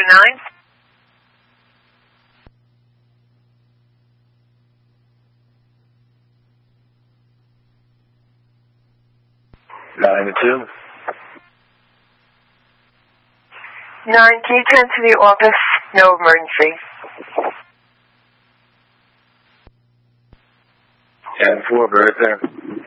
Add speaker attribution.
Speaker 1: to 9.
Speaker 2: 9 to 2.
Speaker 1: 9, can you turn to the office? No emergency.
Speaker 2: 10-4, right there.